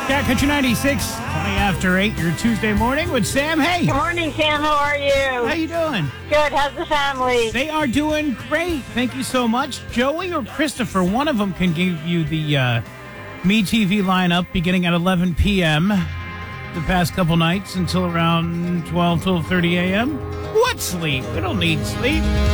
Cat Country 96, 20 after 8, your Tuesday morning with Sam. Hey, Good morning, Sam. How are you? how you doing? Good. How's the family? They are doing great. Thank you so much. Joey or Christopher, one of them can give you the Me TV lineup beginning at 11 p.m. the past couple nights until around 12:30 a.m. What sleep? We don't need sleep.